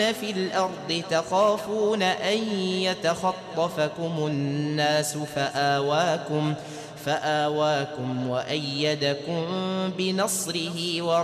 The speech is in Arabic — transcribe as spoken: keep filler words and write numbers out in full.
في الأرض تخافون أن يتخطفكم الناس فآواكم, فآواكم وأيدكم بنصره